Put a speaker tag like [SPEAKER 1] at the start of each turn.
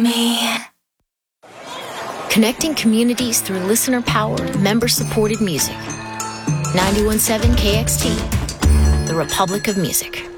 [SPEAKER 1] Me. Connecting communities through listener-powered, member-supported music. 91.7 KXT, the Republic of Music.